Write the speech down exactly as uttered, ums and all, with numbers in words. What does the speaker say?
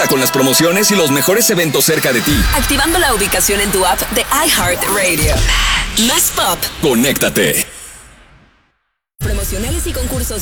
Conecta con las promociones y los mejores eventos cerca de ti. Activando la ubicación en tu app de iHeartRadio. Más pop. Conéctate. Promocionales y concursos